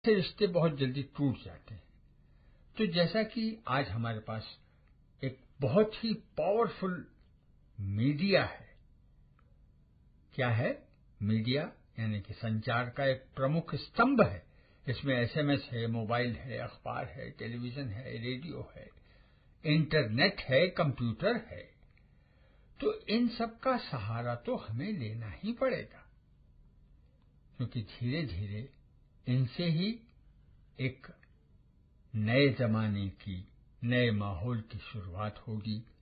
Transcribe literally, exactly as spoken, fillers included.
अच्छे रिश्ते बहुत जल्दी टूट जाते हैं। तो जैसा कि आज हमारे पास एक बहुत ही पावरफुल मीडिया है। क्या है? मीडिया यानी कि संचार का एक प्रमुख स्तंभ है। इसमें एसएमएस है, मोबाइल है, अखबार है, टेलीविजन है, रेडियो है, इंटरनेट है, कंप्यूटर है। तो इन सब का सहारा तो हमें लेना ही पड़ेगा, क्योंकि धीरे धीरे इनसे ही एक नए जमाने की, नए माहौल की शुरुआत होगी।